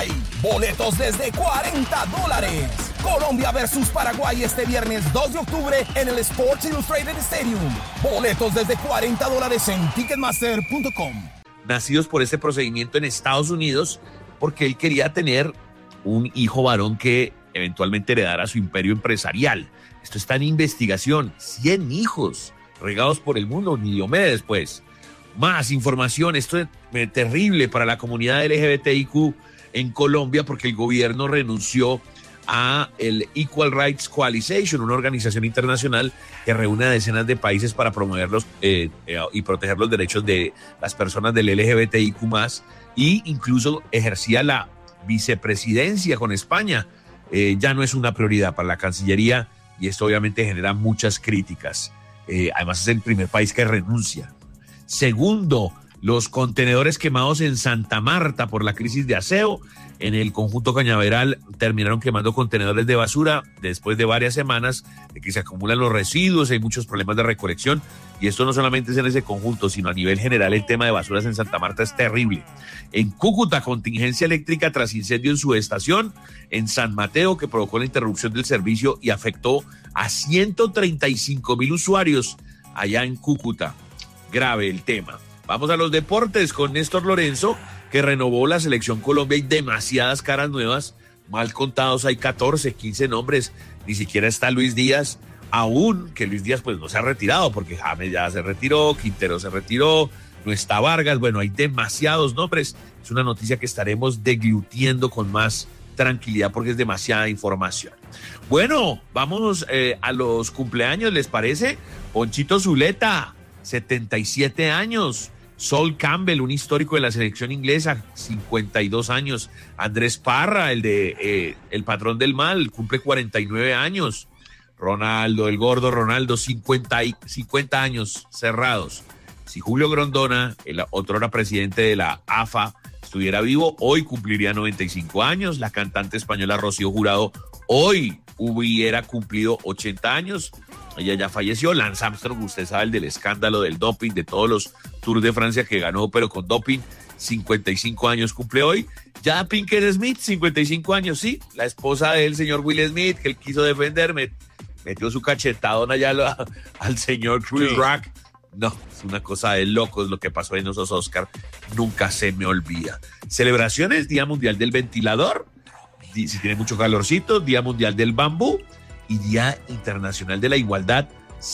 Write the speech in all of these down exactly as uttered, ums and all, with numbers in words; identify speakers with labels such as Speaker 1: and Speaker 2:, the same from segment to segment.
Speaker 1: Paraguay. Boletos desde cuarenta dólares. Colombia versus Paraguay este viernes dos de octubre en el Sports Illustrated Stadium. Boletos desde cuarenta dólares en ticketmaster punto com.
Speaker 2: Nacidos por este procedimiento en Estados Unidos porque él quería tener un hijo varón que eventualmente heredara su imperio empresarial. Esto está en investigación. cien hijos regados por el mundo, ni Diomedes, pues. Más información. Esto es terrible para la comunidad L G B T I Q en Colombia porque el gobierno renunció a el Equal Rights Coalition, una organización internacional que reúne a decenas de países para promoverlos eh, eh, y proteger los derechos de las personas del L G B T I Q más, y incluso ejercía la vicepresidencia con España. Eh, ya no es una prioridad para la Cancillería y esto obviamente genera muchas críticas. Eh, además es el primer país que renuncia. Segundo, los contenedores quemados en Santa Marta por la crisis de aseo. En el conjunto Cañaveral terminaron quemando contenedores de basura después de varias semanas de que se acumulan los residuos, hay muchos problemas de recolección, y esto no solamente es en ese conjunto, sino a nivel general el tema de basuras en Santa Marta es terrible. En Cúcuta, contingencia eléctrica tras incendio en su estación. En San Mateo, que provocó la interrupción del servicio y afectó a ciento treinta y cinco mil usuarios allá en Cúcuta. Grave el tema. Vamos a los deportes con Néstor Lorenzo, que renovó la selección Colombia. Hay demasiadas caras nuevas, mal contados, hay catorce, quince nombres, ni siquiera está Luis Díaz, aún que Luis Díaz pues no se ha retirado, porque James ya se retiró, Quintero se retiró, no está Vargas, bueno, hay demasiados nombres. Es una noticia que estaremos deglutiendo con más tranquilidad porque es demasiada información. Bueno, vamos eh, a los cumpleaños, ¿les parece? Ponchito Zuleta, setenta y siete años. Sol Campbell, un histórico de la selección inglesa, cincuenta y dos años. Andrés Parra, el de eh, El Patrón del Mal, cumple cuarenta y nueve años. Ronaldo, el gordo Ronaldo, cincuenta, cincuenta años cerrados. Si Julio Grondona, el otrora presidente de la A F A, estuviera vivo, hoy cumpliría noventa y cinco años. La cantante española Rocío Jurado hoy hubiera cumplido ochenta años. Ella ya falleció. Lance Armstrong, usted sabe, el del escándalo del doping, de todos los Tours de Francia que ganó, pero con doping, cincuenta y cinco años cumple hoy. Ya Pinkett Smith, cincuenta y cinco años, sí, la esposa del señor Will Smith, que él quiso defenderme, metió su cachetadón allá al, al señor Chris sí. Rock. No, es una cosa de locos lo que pasó en esos Oscars, nunca se me olvida. Celebraciones, Día Mundial del Ventilador, si tiene mucho calorcito, Día Mundial del Bambú y Día Internacional de la Igualdad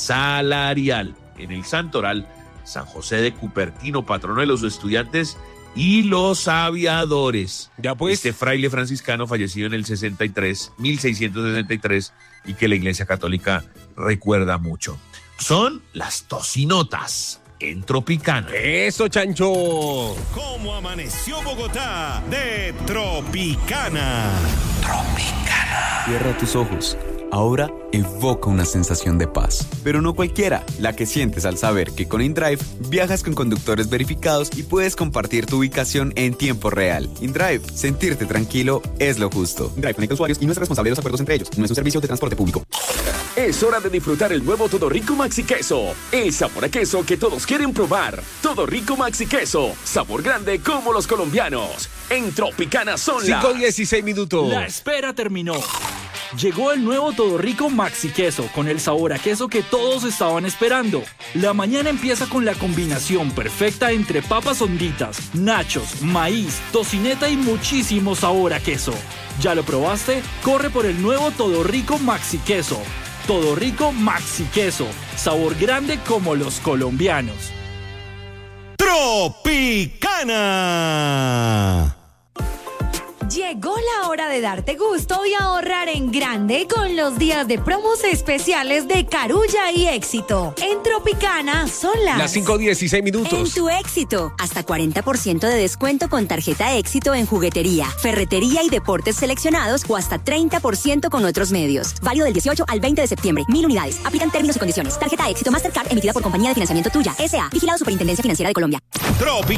Speaker 2: Salarial. En el Santoral, San José de Cupertino, patrono de los estudiantes y los aviadores.
Speaker 3: Ya pues.
Speaker 2: Este fraile franciscano fallecido en el sesenta y tres, mil seiscientos sesenta y tres, y que la Iglesia Católica recuerda mucho. Son las tocinotas en Tropicana.
Speaker 3: ¡Eso, Chancho!
Speaker 4: ¿Cómo amaneció Bogotá? De Tropicana.
Speaker 5: Tropicana. Cierra tus ojos. Ahora evoca una sensación de paz, pero no cualquiera, la que sientes al saber que con InDrive viajas con conductores verificados y puedes compartir tu ubicación en tiempo real. InDrive, sentirte tranquilo es lo justo. InDrive conecta usuarios y no es responsable de los acuerdos entre ellos. No es un servicio de transporte público.
Speaker 6: Es hora de disfrutar el nuevo Todo Rico Maxi Queso. El sabor a queso que todos quieren probar. Todo Rico Maxi Queso. Sabor grande como los colombianos. En Tropicana son las
Speaker 3: cinco dieciséis minutos.
Speaker 7: La espera terminó. Llegó el nuevo Todo Rico Maxi Queso con el sabor a queso que todos estaban esperando. La mañana empieza con la combinación perfecta entre papas honditas, nachos, maíz, tocineta y muchísimo sabor a queso. ¿Ya lo probaste? Corre por el nuevo Todo Rico Maxi Queso. Todo Rico Maxi Queso. Sabor grande como los colombianos.
Speaker 4: Tropicana.
Speaker 8: Llegó la hora de darte gusto y ahorrar en grande con los días de promos especiales de Carulla y Éxito. En Tropicana son las...
Speaker 3: Las cinco dieciséis minutos.
Speaker 9: En tu Éxito, hasta cuarenta por ciento de descuento con tarjeta Éxito en juguetería, ferretería y deportes seleccionados o hasta treinta por ciento con otros medios. Válido del dieciocho al veinte de septiembre. Mil unidades. Aplican términos y condiciones. Tarjeta Éxito Mastercard emitida por Compañía de Financiamiento Tuya, S A Vigilado Superintendencia Financiera de Colombia.
Speaker 4: Tropi